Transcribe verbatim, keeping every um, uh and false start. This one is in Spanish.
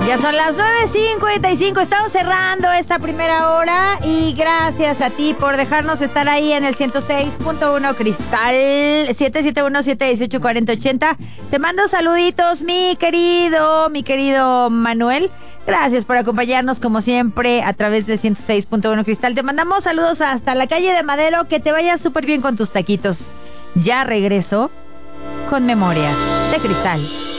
Ya son las nueve cincuenta y cinco, estamos cerrando esta primera hora y gracias a ti por dejarnos estar ahí en el ciento seis punto uno Cristal, siete siete uno, siete uno ocho, cuatro cero ocho cero. Te mando saluditos, mi querido, mi querido Manuel. Gracias por acompañarnos como siempre a través de ciento seis punto uno Cristal. Te mandamos saludos hasta la calle de Madero, que te vayas súper bien con tus taquitos. Ya regreso con Memorias de Cristal.